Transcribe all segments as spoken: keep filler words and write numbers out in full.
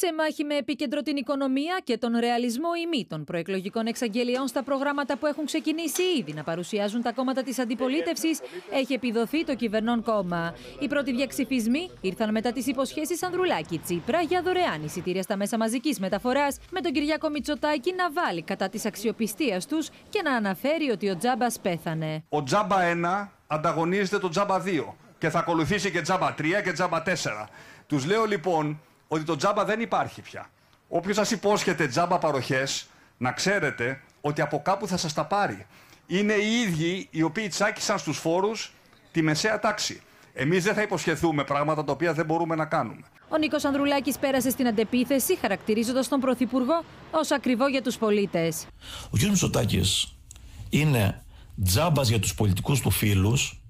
Σε μάχη με επίκεντρο την οικονομία και τον ρεαλισμό ή μη των προεκλογικών εξαγγελιών στα προγράμματα που έχουν ξεκινήσει ήδη να παρουσιάζουν τα κόμματα της αντιπολίτευσης, έχει επιδοθεί το κυβερνών κόμμα. Οι πρώτοι διαξυφισμοί ήρθαν μετά τις υποσχέσεις Ανδρουλάκη-Τσίπρα για δωρεάν εισιτήρια στα μέσα μαζικής μεταφοράς, με τον Κυριάκο Μητσοτάκη να βάλει κατά της αξιοπιστίας τους και να αναφέρει ότι ο Τζάμπας πέθανε. Ο Τζάμπα ένα ανταγωνίζεται τον Τζάμπα δύο και θα ακολουθήσει και Τζάμπα τρία και Τζάμπα τέσσερα. Τους λέω λοιπόν ότι το τζάμπα δεν υπάρχει πια. Όποιος σας υπόσχεται τζάμπα παροχές, να ξέρετε ότι από κάπου θα σας τα πάρει. Είναι οι ίδιοι οι οποίοι τσάκισαν στους φόρους τη μεσαία τάξη. Εμείς δεν θα υποσχεθούμε πράγματα τα οποία δεν μπορούμε να κάνουμε. Ο Νίκος Ανδρουλάκης πέρασε στην αντεπίθεση, χαρακτηρίζοντας τον Πρωθυπουργό ως ακριβό για τους πολίτες. Ο κ. Μητσοτάκης είναι τζάμπας για τους πολιτικούς του φίλους,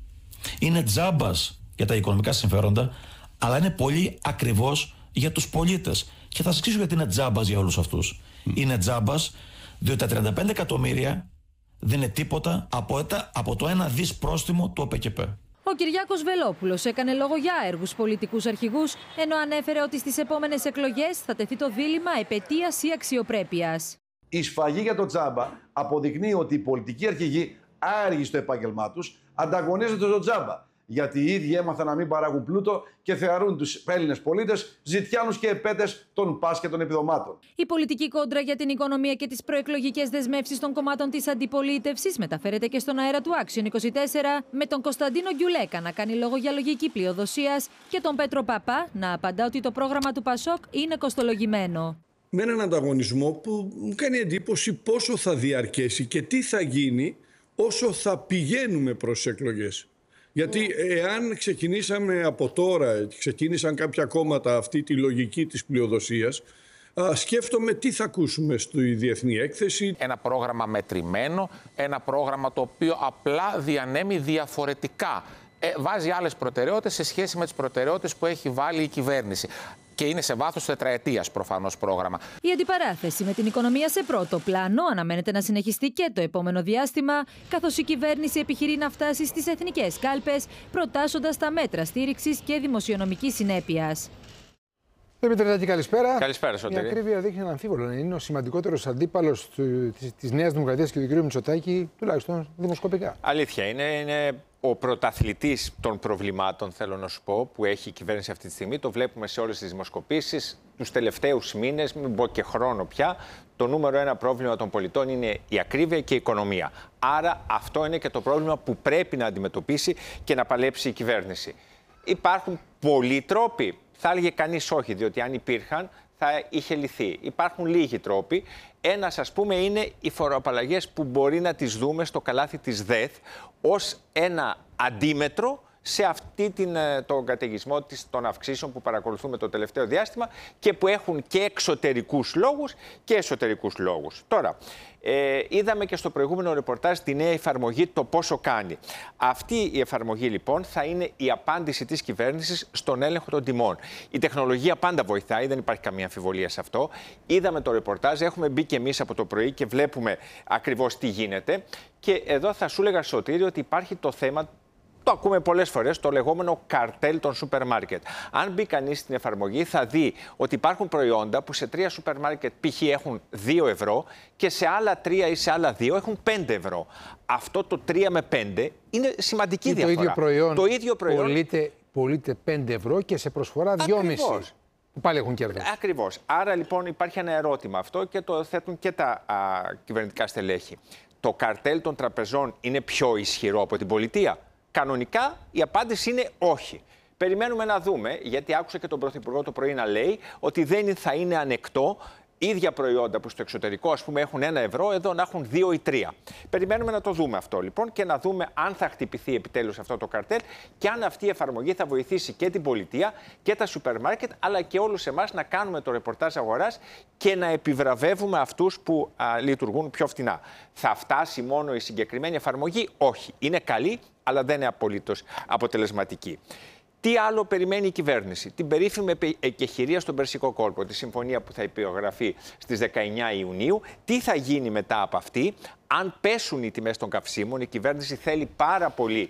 είναι τζάμπας για τα οικονομικά συμφέροντα, αλλά είναι πολύ ακριβώς για τους πολίτες. Και θα σας εξηγήσω γιατί είναι τζάμπας για όλους αυτούς. Mm. Είναι τζάμπας διότι τα τριάντα πέντε εκατομμύρια δεν είναι τίποτα από, από το ένα δις πρόστιμο του ΟΠΕΚΕΠ. Ο Κυριάκος Βελόπουλος έκανε λόγο για έργους πολιτικούς αρχηγούς, ενώ ανέφερε ότι στις επόμενες εκλογές θα τεθεί το δίλημμα επετείας ή αξιοπρέπειας. Η σφαγή για το τζάμπα αποδεικνύει ότι οι πολιτικοί αρχηγοί, άργοι στο επάγγελμά τους, ανταγωνίζονται το τζάμπα. Γιατί οι ίδιοι έμαθαν να μην παράγουν πλούτο και θεωρούν τους Έλληνες πολίτες ζητιάνους και επέτες των ΠΑΣ και των επιδομάτων. Η πολιτική κόντρα για την οικονομία και τις προεκλογικές δεσμεύσεις των κομμάτων της αντιπολίτευσης μεταφέρεται και στον αέρα του Άξιον είκοσι τέσσερα, με τον Κωνσταντίνο Γκιουλέκα να κάνει λόγο για λογική πλειοδοσίας και τον Πέτρο Παπά να απαντά ότι το πρόγραμμα του Πασόκ είναι κοστολογημένο. Με έναν ανταγωνισμό που μου κάνει εντύπωση πόσο θα διαρκέσει και τι θα γίνει όσο θα πηγαίνουμε προς εκλογές. Γιατί εάν ξεκινήσαμε από τώρα, ξεκίνησαν κάποια κόμματα αυτή τη λογική της πλειοδοσίας, σκέφτομαι τι θα ακούσουμε στη διεθνή έκθεση. Ένα πρόγραμμα μετρημένο, ένα πρόγραμμα το οποίο απλά διανέμει διαφορετικά. Ε, βάζει άλλες προτεραιότητες σε σχέση με τις προτεραιότητες που έχει βάλει η κυβέρνηση. Και είναι σε βάθος τετραετίας προφανώς πρόγραμμα. Η αντιπαράθεση με την οικονομία σε πρώτο πλάνο αναμένεται να συνεχιστεί και το επόμενο διάστημα, καθώς η κυβέρνηση επιχειρεί να φτάσει στις εθνικές κάλπες, προτάσσοντας τα μέτρα στήριξης και δημοσιονομικής συνέπειας. Δημήτρη Τάκη, καλησπέρα. Καλησπέρα, Σωτήρη. Η ακρίβεια δείχνει έναν αμφίβολο. Είναι ο σημαντικότερος αντίπαλος της Νέας Δημοκρατίας και του κ. Μητσοτάκη, τουλάχιστον δημοσκοπικά. Αλήθεια. Είναι, είναι ο πρωταθλητής των προβλημάτων, θέλω να σου πω, που έχει η κυβέρνηση αυτή τη στιγμή. Το βλέπουμε σε όλες τις δημοσκοπήσεις. Τους τελευταίους μήνες, μην πω και χρόνο πια, το νούμερο ένα πρόβλημα των πολιτών είναι η ακρίβεια και η οικονομία. Άρα αυτό είναι και το πρόβλημα που πρέπει να αντιμετωπίσει και να παλέψει η κυβέρνηση. Υπάρχουν πολλοί τρόποι. Θα έλεγε κανείς όχι, διότι αν υπήρχαν θα είχε λυθεί. Υπάρχουν λίγοι τρόποι. Ένας, ας πούμε, είναι οι φοροαπαλλαγές που μπορεί να τις δούμε στο καλάθι της ΔΕΘ ως ένα αντίμετρο σε αυτή την, τον καταιγισμό των αυξήσεων που παρακολουθούμε το τελευταίο διάστημα και που έχουν και εξωτερικούς λόγους και εσωτερικούς λόγους. Τώρα, ε, είδαμε και στο προηγούμενο ρεπορτάζ τη νέα εφαρμογή, το πόσο κάνει. Αυτή η εφαρμογή λοιπόν θα είναι η απάντηση της κυβέρνησης στον έλεγχο των τιμών. Η τεχνολογία πάντα βοηθάει, δεν υπάρχει καμία αμφιβολία σε αυτό. Είδαμε το ρεπορτάζ, έχουμε μπει και εμείς από το πρωί και βλέπουμε ακριβώς τι γίνεται. Και εδώ θα σου έλεγα, Σωτήρη, ότι υπάρχει το θέμα. Το ακούμε πολλές φορές, το λεγόμενο καρτέλ των σούπερ μάρκετ. Αν μπει κανείς στην εφαρμογή, θα δει ότι υπάρχουν προϊόντα που σε τρία σούπερ μάρκετ π.χ. έχουν δύο ευρώ και σε άλλα τρία ή σε άλλα δύο έχουν πέντε ευρώ. Αυτό το τρία με πέντε είναι σημαντική ή διαφορά. Το ίδιο προϊόν, το ίδιο προϊόν πωλείται, πωλείται πέντε ευρώ και σε προσφορά δυόμισι. Που πάλι έχουν κέρδος. Ακριβώς. Άρα λοιπόν υπάρχει ένα ερώτημα αυτό και το θέτουν και τα α, κυβερνητικά στελέχη. Το καρτέλ των τραπεζών είναι πιο ισχυρό από την πολιτεία? Κανονικά η απάντηση είναι όχι. Περιμένουμε να δούμε, γιατί άκουσα και τον Πρωθυπουργό το πρωί να λέει ότι δεν θα είναι ανεκτό ίδια προϊόντα που στο εξωτερικό, ας πούμε, έχουν ένα ευρώ, εδώ να έχουν δύο ή τρία. Περιμένουμε να το δούμε αυτό λοιπόν και να δούμε αν θα χτυπηθεί επιτέλους αυτό το καρτέλ και αν αυτή η εφαρμογή θα βοηθήσει και την πολιτεία και τα σούπερ μάρκετ, αλλά και όλους εμάς να κάνουμε το ρεπορτάζ αγοράς και να επιβραβεύουμε αυτούς που α, λειτουργούν πιο φτηνά. Θα φτάσει μόνο η συγκεκριμένη εφαρμογή? Όχι. Είναι καλή, αλλά δεν είναι απολύτως αποτελεσματική. Τι άλλο περιμένει η κυβέρνηση? Την περίφημη εκεχηρία στον Περσικό κόλπο, τη συμφωνία που θα υπογραφεί στις δεκαεννιά Ιουνίου. Τι θα γίνει μετά από αυτή? Αν πέσουν οι τιμές των καυσίμων, η κυβέρνηση θέλει πάρα πολύ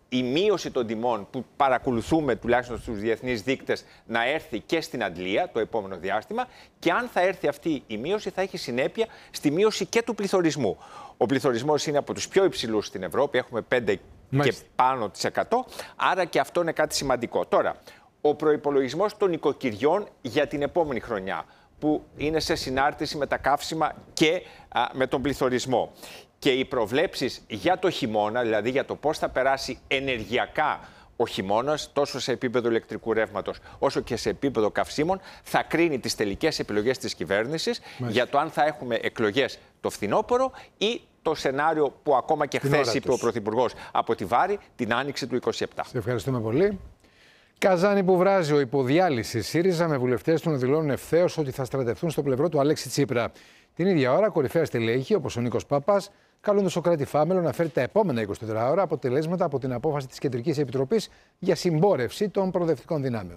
η μείωση των τιμών που παρακολουθούμε τουλάχιστον στους διεθνείς δείκτες να έρθει και στην αντλία το επόμενο διάστημα, και αν θα έρθει αυτή η μείωση θα έχει συνέπεια στη μείωση και του πληθωρισμού. Ο πληθωρισμός είναι από τους πιο υψηλούς στην Ευρώπη, έχουμε πέντε και πάνω της εκατό, άρα και αυτό είναι κάτι σημαντικό. Τώρα, ο προϋπολογισμός των νοικοκυριών για την επόμενη χρονιά, που είναι σε συνάρτηση με τα καύσιμα και α, με τον πληθωρισμό. Και οι προβλέψεις για το χειμώνα, δηλαδή για το πώς θα περάσει ενεργειακά ο χειμώνας, τόσο σε επίπεδο ηλεκτρικού ρεύματος όσο και σε επίπεδο καυσίμων, θα κρίνει τις τελικές επιλογές της κυβέρνησης για το αν θα έχουμε εκλογές το φθινόπωρο ή το σενάριο που ακόμα και χθες είπε ο Πρωθυπουργός από τη Βάρη, την άνοιξη του είκοσι επτά. Σε ευχαριστούμε πολύ. Καζάνι που βράζει ο υποδιάλυσης ΣΥΡΙΖΑ με βουλευτές του να δηλώνουν ευθέως ότι θα στρατευτούν στο πλευρό του Αλέξη Τσίπρα. Την ίδια ώρα, κορυφαία στελέχη όπως ο Νίκος Παπάς καλούν τον Σωκράτη Φάμελο να φέρει τα επόμενα είκοσι τέσσερις ώρα αποτελέσματα από την απόφαση της Κεντρικής Επιτροπής για συμπόρευση των προοδευτικών δυνάμεων.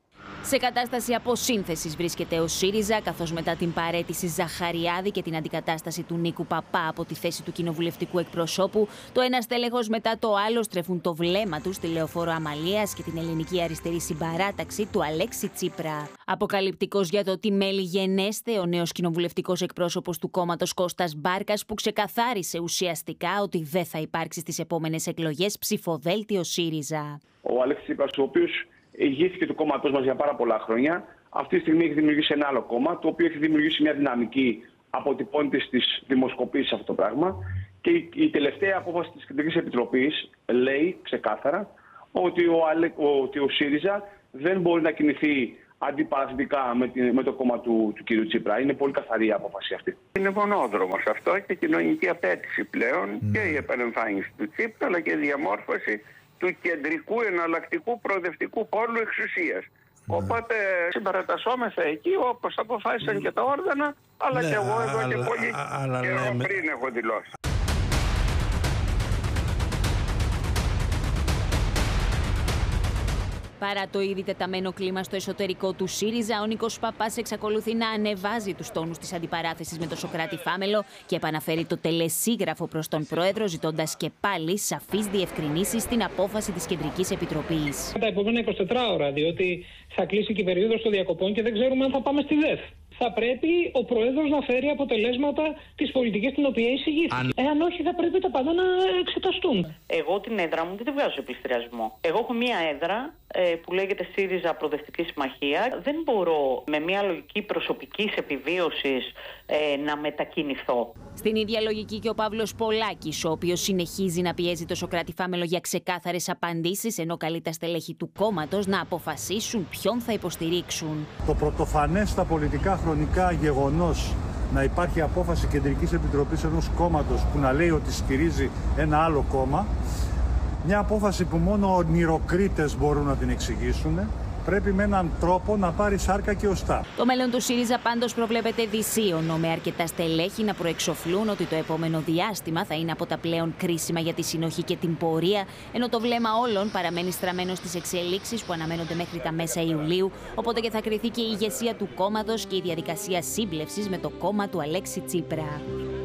Σε κατάσταση αποσύνθεσης βρίσκεται ο ΣΥΡΙΖΑ, καθώς μετά την παραίτηση Ζαχαριάδη και την αντικατάσταση του Νίκου Παπά από τη θέση του κοινοβουλευτικού εκπροσώπου, το ένα στέλεχος μετά το άλλο στρέφουν το βλέμμα του στη Λεωφόρο Αμαλίας και την ελληνική αριστερή συμπαράταξη του Αλέξη Τσίπρα. Αποκαλυπτικός για το τι μέλη γενέστε ο νέος κοινοβουλευτικός εκπρόσωπος του κόμματος Κώστας Μπάρκας, που ξεκαθάρισε ουσιαστικά ότι δεν θα υπάρξει στις επόμενες εκλογές ψηφοδέλτιο ΣΥΡΙΖΑ. Ο Αλέξης Τσίπρας, ο οποίος ηγήθηκε του κόμματός μας για πάρα πολλά χρόνια, αυτή τη στιγμή έχει δημιουργήσει ένα άλλο κόμμα, το οποίο έχει δημιουργήσει μια δυναμική, αποτυπώνεται στις δημοσκοπήσεις αυτό το πράγμα. Και η, η τελευταία απόφαση της Κεντρικής Επιτροπής λέει ξεκάθαρα ότι ο, Ale, ο, ότι ο ΣΥΡΙΖΑ δεν μπορεί να κινηθεί αντιπαραθετικά με, την, με το κόμμα του, του κ. Τσίπρα. Είναι πολύ καθαρή η απόφαση αυτή. Είναι μονόδρομος αυτό και κοινωνική απέτηση πλέον mm. και η επανεμφάνιση του Τσίπρα, αλλά και η διαμόρφωση του κεντρικού εναλλακτικού προοδευτικού πόλου εξουσίας. Mm. Οπότε συμπαρατασσόμεθα εκεί όπως αποφάσισαν mm. και τα όργανα, αλλά ναι, και εγώ εδώ αλλά, και πολύ αλλά, καιρό ναι, πριν έχω δηλώσει. Παρά το ήδη τεταμένο κλίμα στο εσωτερικό του ΣΥΡΙΖΑ, ο Νίκος Παπάς εξακολουθεί να ανεβάζει τους τόνους της αντιπαράθεσης με τον Σωκράτη Φάμελο και επαναφέρει το τελεσίγραφο προς τον Πρόεδρο, ζητώντας και πάλι σαφείς διευκρινήσεις στην απόφαση της Κεντρικής Επιτροπής. Τα επόμενα εικοσιτέσσερις ώρα, διότι θα κλείσει και η περίοδος των διακοπών και δεν ξέρουμε αν θα πάμε στη ΔΕΘ. Θα πρέπει ο Πρόεδρος να φέρει αποτελέσματα της πολιτικής την οποία εισηγήθηκε. Αν... Εάν όχι, θα πρέπει τα πάντα να εξεταστούν. Εγώ την έδρα μου δεν τη βγάζω σε πληστηριασμό. Εγώ έχω μία έδρα ε, που λέγεται ΣΥΡΙΖΑ Προοδευτική Συμμαχία. Δεν μπορώ με μία λογική προσωπικής επιβίωσης ε, να μετακινηθώ. Στην ίδια λογική και ο Παύλος Πολάκης, ο οποίος συνεχίζει να πιέζει το Σωκράτη Φάμελο για ξεκάθαρες απαντήσεις, ενώ καλεί τα στελέχη του κόμματος να αποφασίσουν ποιον θα υποστηρίξουν. Το πρωτοφανές στα πολιτικά χρονικά γεγονός να υπάρχει απόφαση Κεντρικής Επιτροπής ενός κόμματος που να λέει ότι στηρίζει ένα άλλο κόμμα, μια απόφαση που μόνο ονειροκρίτες μπορούν να την εξηγήσουν, πρέπει με έναν τρόπο να πάρει σάρκα και οστά. Το μέλλον του ΣΥΡΙΖΑ πάντως προβλέπεται δυσίωνο, με αρκετά στελέχη να προεξοφλούν ότι το επόμενο διάστημα θα είναι από τα πλέον κρίσιμα για τη συνοχή και την πορεία, ενώ το βλέμμα όλων παραμένει στραμμένο στις εξελίξεις που αναμένονται μέχρι τα μέσα Ιουλίου, οπότε και θα κριθεί και η ηγεσία του κόμματος και η διαδικασία σύμπλευσης με το κόμμα του Αλέξη Τσίπρα.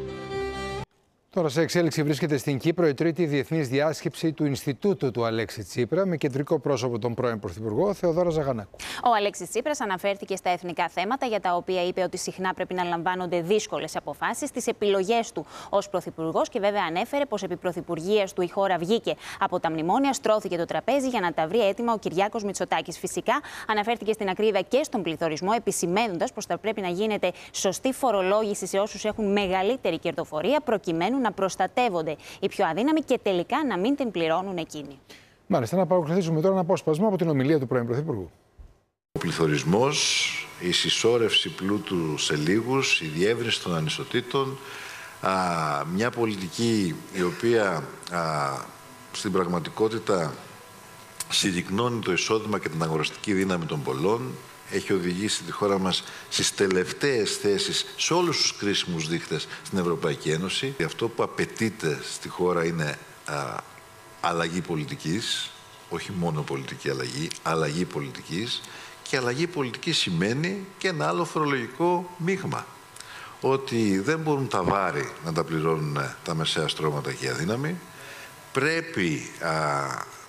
Τώρα σε εξέλιξη βρίσκεται στην Κύπρο η τρίτη διεθνής διάσκεψη του Ινστιτούτου του Αλέξη Τσίπρα με κεντρικό πρόσωπο τον πρώην Πρωθυπουργό Θεοδόρα Ζαγανάκου. Ο Αλέξης Τσίπρας αναφέρθηκε στα εθνικά θέματα, για τα οποία είπε ότι συχνά πρέπει να λαμβάνονται δύσκολες αποφάσεις στις επιλογές του ως Πρωθυπουργός, και βέβαια ανέφερε πως επί πρωθυπουργίας του η χώρα βγήκε από τα μνημόνια, στρώθηκε το τραπέζι για να τα βρει έτοιμα ο Κυριάκος Μητσοτάκης. Φυσικά αναφέρθηκε στην ακρίβεια και στον πληθωρισμό, επισημαίνοντας πως θα πρέπει να γίνεται σωστή φορολόγηση σε όσους έχουν μεγαλύτερη κερδοφορία, προκειμένου να προστατεύονται οι πιο αδύναμοι και τελικά να μην την πληρώνουν εκείνοι. Μάλιστα, να παρακολουθήσουμε τώρα ένα απόσπασμα από την ομιλία του πρώην Πρωθυπουργού. Ο πληθωρισμός, η συσσόρευση πλούτου σε λίγους, η διεύρυνση των ανισοτήτων, α, μια πολιτική η οποία α, στην πραγματικότητα συρρυκνώνει το εισόδημα και την αγοραστική δύναμη των πολλών, έχει οδηγήσει τη χώρα μας στις τελευταίες θέσεις σε όλους τους κρίσιμους δείκτες στην Ευρωπαϊκή Ένωση. Αυτό που απαιτείται στη χώρα είναι α, αλλαγή πολιτικής, όχι μόνο πολιτική αλλαγή, αλλαγή πολιτικής. Και αλλαγή πολιτικής σημαίνει και ένα άλλο φορολογικό μείγμα. Ότι δεν μπορούν τα βάρη να τα πληρώνουν τα μεσαία στρώματα και οι αδύναμοι. Πρέπει α,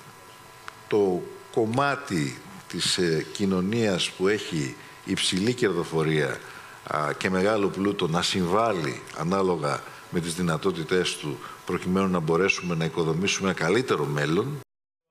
το κομμάτι της ε, κοινωνίας που έχει υψηλή κερδοφορία α, και μεγάλο πλούτο να συμβάλλει ανάλογα με τις δυνατότητές του προκειμένου να μπορέσουμε να οικοδομήσουμε ένα καλύτερο μέλλον.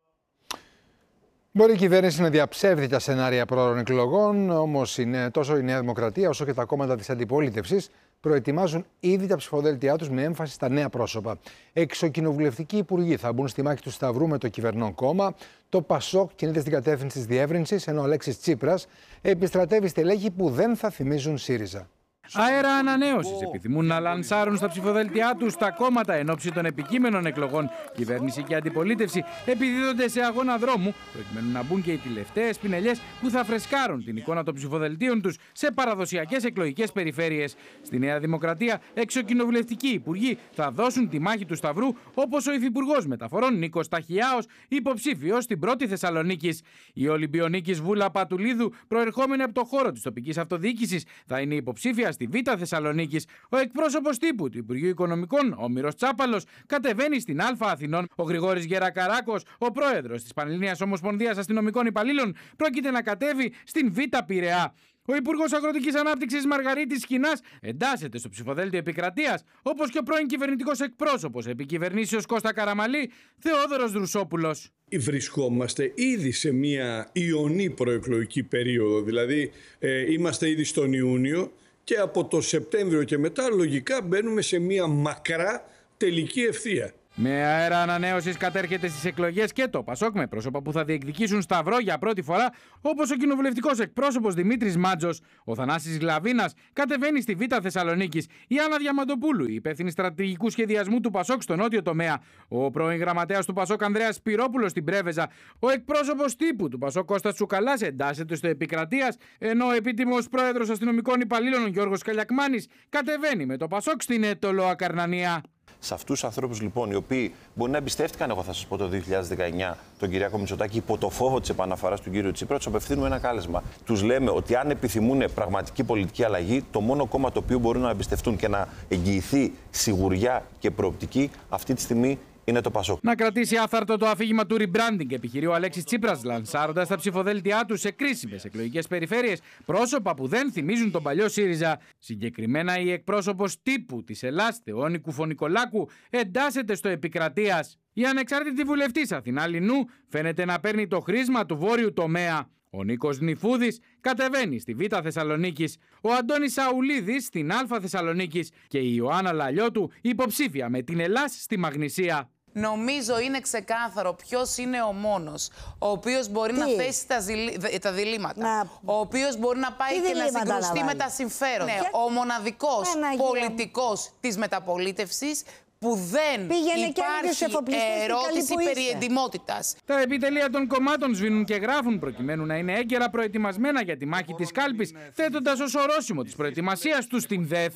Μπορεί η κυβέρνηση να διαψεύδει τα σενάρια πρόωρων εκλογών, όμως είναι τόσο η Νέα Δημοκρατία όσο και τα κόμματα της αντιπολίτευσης προετοιμάζουν ήδη τα ψηφοδέλτιά τους με έμφαση στα νέα πρόσωπα. Εξοκοινοβουλευτικοί υπουργοί θα μπουν στη μάχη του Σταυρού με το κυβερνών κόμμα. Το ΠΑΣΟΚ κινείται στην κατεύθυνση της διεύρυνσης, ενώ ο Αλέξης Τσίπρας επιστρατεύει στελέχη που δεν θα θυμίζουν ΣΥΡΙΖΑ. Αέρα ανανέωσης επιθυμούν να λανσάρουν στα ψηφοδέλτιά τους τα κόμματα εν ώψη των επικείμενων εκλογών. Κυβέρνηση και αντιπολίτευση επιδίδονται σε αγώνα δρόμου, προκειμένου να μπουν και οι τελευταίες πινελιές που θα φρεσκάρουν την εικόνα των ψηφοδελτίων τους σε παραδοσιακές εκλογικές περιφέρειες. Στη Νέα Δημοκρατία, εξοκοινοβουλευτικοί υπουργοί θα δώσουν τη μάχη του Σταυρού, όπως ο Υφυπουργός Μεταφορών Νίκος Ταχιάος, υποψήφιος στην πρώτη Θεσσαλονίκης. Η Ολυμπιονίκης Βούλα Πατουλίδου, προερχόμενη από το χώρο της τοπικής αυτοδιοίκησης, θα είναι υποψήφια στη Β' Θεσσαλονίκης. Ο εκπρόσωπος τύπου του Υπουργείου Οικονομικών, ο Μύρος Τσάπαλος, κατεβαίνει στην Α Αθηνών. Ο Γρηγόρης Γερακαράκος, ο πρόεδρος της Πανελληνίας Ομοσπονδίας Αστυνομικών Υπαλλήλων, πρόκειται να κατέβει στην Β' Πειραιά. Ο Υπουργός Αγροτικής Ανάπτυξης Μαργαρίτης Σκινάς εντάσσεται στο ψηφοδέλτιο επικρατείας, όπως και ο πρώην κυβερνητικός εκπρόσωπος επικυβερνήσεως Κώστα Καραμαλή, Θεόδωρος Δρουσόπουλος. Βρισκόμαστε ήδη σε μια ιονή προεκλογική περίοδο, δηλαδή ε, είμαστε ήδη στον Ιούνιο και από το Σεπτέμβριο και μετά λογικά μπαίνουμε σε μια μακρά τελική ευθεία. Με αέρα ανανέωσης κατέρχεται στις εκλογές και το ΠΑΣΟΚ με πρόσωπα που θα διεκδικήσουν σταυρό για πρώτη φορά, όπως ο κοινοβουλευτικός εκπρόσωπος Δημήτρης Μάτζος. Ο Θανάσης Γλαβίνας κατεβαίνει στη Β' Θεσσαλονίκης. Η Άννα Διαμαντοπούλου, η υπεύθυνη στρατηγικού σχεδιασμού του ΠΑΣΟΚ στο νότιο τομέα. Ο πρώην γραμματέας του ΠΑΣΟΚ Ανδρέας Σπυρόπουλος στην Πρέβεζα. Ο εκπρόσωπος τύπου του ΠΑΣΟΚ Κώστας Τσουκαλάς εντάσσεται στο επικρατείας, ενώ ο επίτιμος πρόεδρος αστυνομικών υπαλλήλων Γιώργος Καλιακμάνης κατεβαίνει με το ΠΑΣΟΚ στην Έτολο Ακαρνανία. Σε αυτούς τους ανθρώπους λοιπόν, οι οποίοι μπορεί να εμπιστεύτηκαν, εγώ θα σας πω, το δύο χιλιάδες δεκαεννιά τον Κυριάκο Μητσοτάκη υπό το φόβο της επαναφοράς του κύριου Τσίπρα, τους απευθύνουμε ένα κάλεσμα. Τους λέμε ότι αν επιθυμούν πραγματική πολιτική αλλαγή, το μόνο κόμμα το οποίο μπορούν να εμπιστευτούν και να εγγυηθεί σιγουριά και προοπτική αυτή τη στιγμή είναι το ΠΑΣΟΚ. Να κρατήσει άθαρτο το αφήγημα του rebranding, επιχειρεί ο Αλέξης Τσίπρας, λανσάροντας τα ψηφοδέλτιά του σε κρίσιμες εκλογικές περιφέρειες πρόσωπα που δεν θυμίζουν τον παλιό ΣΥΡΙΖΑ. Συγκεκριμένα, η εκπρόσωπος τύπου της Ελλάς, Θεόνη Κουφωνικολάκου, εντάσσεται στο επικρατείας. Η ανεξάρτητη βουλευτής Αθηνά Λινού φαίνεται να παίρνει το χρήσμα του βόρειου τομέα. Ο Νίκος Νιφούδης κατεβαίνει στη Β' Θεσσαλονίκης, ο Αντώνης Σαουλίδης στην Α Θεσσαλονίκης και η Ιωάννα Λαλιώτου υποψήφια με την Ελλάς στη Μαγνησία. Νομίζω είναι ξεκάθαρο ποιος είναι ο μόνος ο οποίος μπορεί Τι? να θέσει τα, ζηλ... τα διλήμματα, να... ο οποίος μπορεί να πάει και να συγκρουστεί με τα συμφέροντα. Ναι, ο μοναδικός Ένα, πολιτικός της μεταπολίτευσης που δεν Πήγαινε υπάρχει ερώτηση περί εντιμότητας. Τα επιτελεία των κομμάτων σβήνουν και γράφουν προκειμένου να είναι έγκαιρα προετοιμασμένα για τη μάχη της κάλπης, θέτοντας ως ορόσημο της προετοιμασίας τους την ΔΕΘ.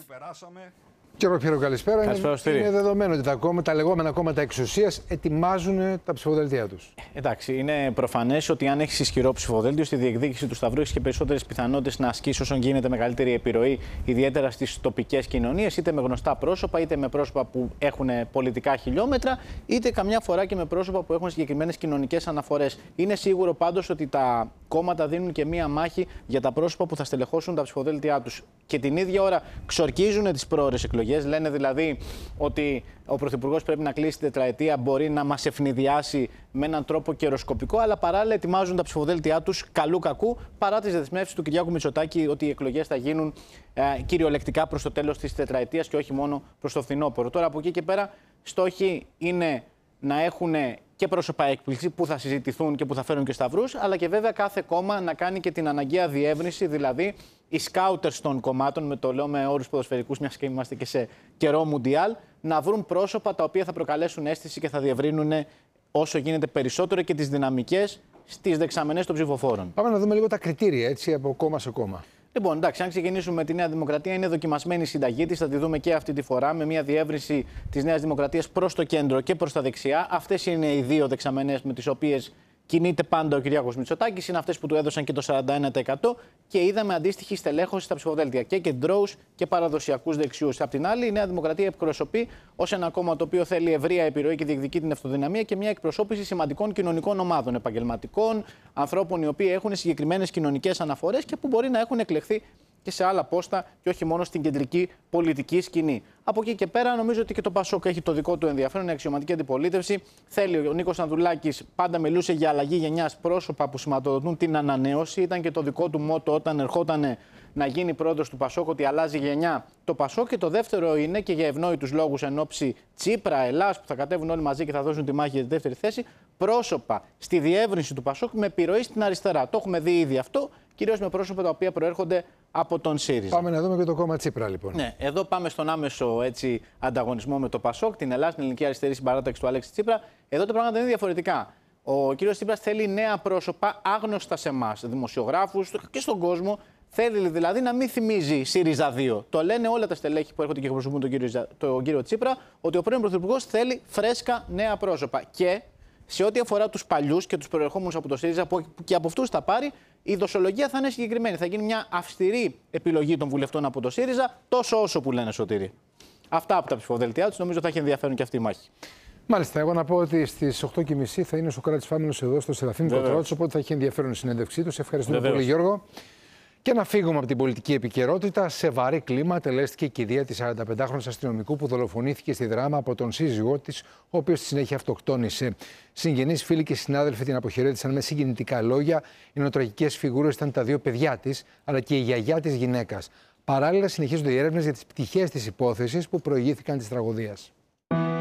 Κύριο Πύρο, καλησπέρα. Καλησπέρα, είναι, είναι δεδομένο ότι τα, κόμμα, τα λεγόμενα κόμματα εξουσίας ετοιμάζουν τα ψηφοδέλτια τους. Εντάξει, είναι προφανές ότι αν έχεις ισχυρό ψηφοδέλτιο, στη διεκδίκηση του Σταυρού έχεις και περισσότερες πιθανότητες να ασκήσεις όσον γίνεται μεγαλύτερη επιρροή, ιδιαίτερα στις τοπικές κοινωνίες, είτε με γνωστά πρόσωπα, είτε με πρόσωπα που έχουν πολιτικά χιλιόμετρα, είτε καμιά φορά και με πρόσωπα που έχουν συγκεκριμένες κοινωνικές αναφορές. Είναι σίγουρο πάντως ότι τα κόμματα δίνουν και μία μάχη για τα πρόσωπα που θα στελεχώσουν τα ψηφοδέλτια τους. Και την ίδια ώρα ξορκίζουν τις πρόορες εκλογές. Λένε δηλαδή ότι ο Πρωθυπουργός πρέπει να κλείσει την τετραετία, μπορεί να μας ευνηδιάσει με έναν τρόπο καιροσκοπικό, αλλά παράλληλα ετοιμάζουν τα ψηφοδέλτιά τους καλού κακού, παρά τις δεσμεύσεις του Κυριάκου Μητσοτάκη ότι οι εκλογές θα γίνουν ε, κυριολεκτικά προς το τέλος της τετραετίας και όχι μόνο προς το φθινόπωρο. Τώρα από εκεί και πέρα, στόχοι είναι να έχουν και πρόσωπα έκπληξη που θα συζητηθούν και που θα φέρουν και σταυρούς, αλλά και βέβαια κάθε κόμμα να κάνει και την αναγκαία διεύρυνση, δηλαδή οι σκάουτερς των κομμάτων, με το λέω με όρους ποδοσφαιρικούς, μιας και είμαστε και σε καιρό μουντιάλ, να βρουν πρόσωπα τα οποία θα προκαλέσουν αίσθηση και θα διευρύνουν όσο γίνεται περισσότερο και τις δυναμικές στις δεξαμενές των ψηφοφόρων. Πάμε να δούμε λίγο τα κριτήρια, έτσι, από κόμμα σε κόμμα. Λοιπόν, εντάξει, αν ξεκινήσουμε με τη Νέα Δημοκρατία, είναι δοκιμασμένη η συνταγή της. Θα τη δούμε και αυτή τη φορά με μια διεύρυνση της Νέας Δημοκρατίας προς το κέντρο και προς τα δεξιά. Αυτές είναι οι δύο δεξαμενές με τις οποίες κινείται πάντα ο Κυριάκος Μητσοτάκης, είναι αυτές που του έδωσαν και το σαράντα ένα τοις εκατό και είδαμε αντίστοιχη στελέχωση στα ψηφοδέλτια και κεντρώους και παραδοσιακούς δεξιούς. Απ' την άλλη, η Νέα Δημοκρατία εκπροσωπεί ως ένα κόμμα το οποίο θέλει ευρεία επιρροή και διεκδικεί την αυτοδυναμία και μια εκπροσώπηση σημαντικών κοινωνικών ομάδων, επαγγελματικών, ανθρώπων οι οποίοι έχουν συγκεκριμένες κοινωνικές αναφορές και που μπορεί να έχουν εκλεχθεί και σε άλλα πόστα και όχι μόνο στην κεντρική πολιτική σκηνή. Από εκεί και πέρα, νομίζω ότι και το Πασόκ έχει το δικό του ενδιαφέρον, είναι αξιωματική αντιπολίτευση. Θέλει, ο Νίκος Ανδρουλάκης πάντα μιλούσε για αλλαγή γενιάς, πρόσωπα που σηματοδοτούν την ανανέωση. Ήταν και το δικό του μότο όταν ερχόταν να γίνει πρόεδρος του Πασόκ, ότι αλλάζει γενιά το Πασόκ. Και το δεύτερο είναι και για ευνόητους λόγους εν ώψη Τσίπρα, Ελλάς, που θα κατέβουν όλοι μαζί και θα δώσουν τη μάχη για τη δεύτερη θέση, πρόσωπα στη διεύρυνση του Πασόκ με επιρροή στην αριστερά. Το έχουμε δει ήδη αυτό, κυρίως με πρόσωπα τα οποία προέρχονται από τον ΣΥΡΙΖΑ. Πάμε να δούμε και το κόμμα Τσίπρα, λοιπόν. Ναι, εδώ πάμε στον άμεσο έτσι, ανταγωνισμό με το Πασόκ, την Ελλάδα, την Ελληνική Αριστερή Συμπαράταξη του Αλέξη Τσίπρα. Εδώ τα πράγματα είναι διαφορετικά. Ο κύριος Τσίπρας θέλει νέα πρόσωπα άγνωστα σε εμάς, δημοσιογράφους και στον κόσμο. Θέλει δηλαδή να μην θυμίζει ΣΥΡΙΖΑ δύο. Το λένε όλα τα στελέχη που έρχονται και εκπροσωπούν τον κύριο, τον κύριο Τσίπρα, ότι ο πρώην Πρωθυπουργός θέλει φρέσκα νέα πρόσωπα. Και σε ό,τι αφορά τους παλιούς και τους προερχόμενους από το ΣΥΡΙΖΑ, που και από αυτούς θα πάρει, η δοσολογία θα είναι συγκεκριμένη. Θα γίνει μια αυστηρή επιλογή των βουλευτών από το ΣΥΡΙΖΑ, τόσο όσο που λένε Σωτήρη. Αυτά από τα ψηφοδέλτιά τους. Νομίζω θα έχει ενδιαφέρον και αυτή η μάχη. Μάλιστα, εγώ να πω ότι στις οκτώ και μισή θα είναι ο Σωκράτης Φάμινος εδώ στο Σεραφείμ Κοτρότσος, οπότε θα έχει ενδιαφέρον η συνέντευξή του. Ευχαριστούμε Βεβαίως. πολύ, Γιώργο. Και να φύγουμε από την πολιτική επικαιρότητα. Σε βαρύ κλίμα τελέστηκε η κηδεία της σαρανταπεντάχρονης αστυνομικού που δολοφονήθηκε στη Δράμα από τον σύζυγό της, ο οποίος στη συνέχεια αυτοκτόνησε. Συγγενείς, φίλοι και συνάδελφοι την αποχαιρέτησαν με συγκινητικά λόγια. Οι νοοτραγικές φιγούρες ήταν τα δύο παιδιά της, αλλά και η γιαγιά της γυναίκας. Παράλληλα, συνεχίζονται οι έρευνες για τις πτυχές της υπόθεσης που προηγήθηκαν της τραγωδίας.